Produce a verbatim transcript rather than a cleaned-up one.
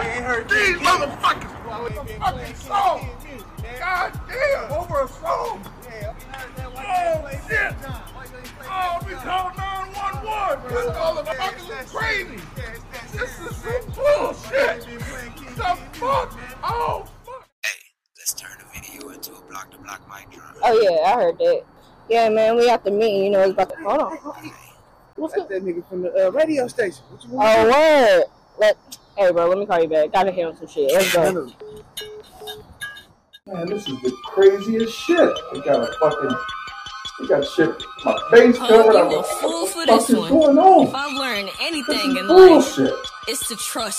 These motherfuckers over a fucking song. God damn, over a song. Oh shit. Oh, we call nine one one. This motherfucker is crazy. This is some bullshit. The fuck? Oh fuck. Hey, let's turn the video into a block to block mic drop. Oh yeah, I heard that. Yeah, man, we at the meeting. You know, it's about to. Hold on. What's That's that nigga from the uh, radio station. What you want? Oh word. Let. Hey, bro, let me call you back. Gotta hear some shit. Let's go. Man, this is the craziest shit. They got a fucking, they got shit, my face covered. I'm I'm a like, fool what for the fuck this is one. going on? If I've learned This anything is in life, bullshit. it's to trust.